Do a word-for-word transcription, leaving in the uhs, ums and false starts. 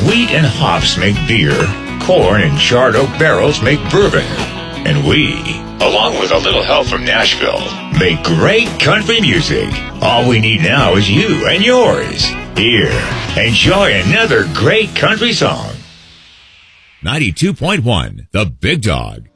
Wheat and hops make beer, corn and charred oak barrels make bourbon. And we, along with a little help from Nashville, make great country music. All we need now is you and yours. Here, enjoy another great country song. ninety-two point one, The Big Dog.